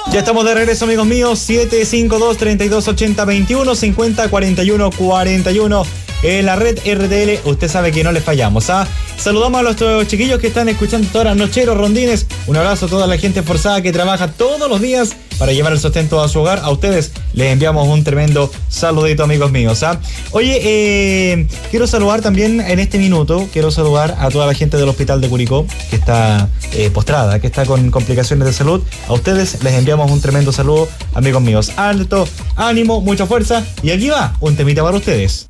Ya estamos de regreso, amigos míos. 752-3280-21 50-41-41 en la red RTL. Usted sabe que no le fallamos, ¿ah? Saludamos a nuestros chiquillos que están escuchando todas las nocheros, rondines. Un abrazo a toda la gente forzada que trabaja todos los días para llevar el sustento a su hogar. A ustedes les enviamos un tremendo saludito, amigos míos, ¿ah? Oye, quiero saludar también en este minuto, quiero saludar a toda la gente del hospital de Curicó que está postrada, que está con complicaciones de salud. A ustedes les enviamos un tremendo saludo, amigos míos. Alto, ánimo, mucha fuerza. Y aquí va un temita para ustedes.